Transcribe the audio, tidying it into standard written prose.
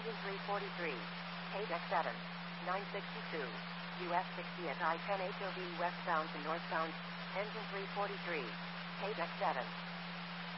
Engine 343. KDEX 7. 962. US 60 at I-10 HOV westbound to northbound. Engine 343. KDEX 7.